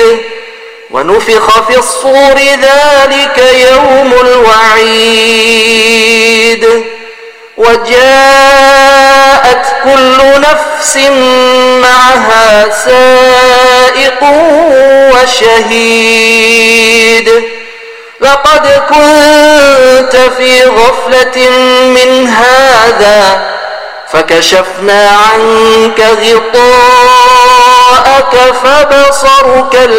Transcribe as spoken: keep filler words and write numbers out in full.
ونفخ في الصور ذلك يوم الوعيد وجاءت كل نفس معها سائق وشهيد لقد كنت في غفلة من هذا فكشفنا عنك غطاءك فبصرك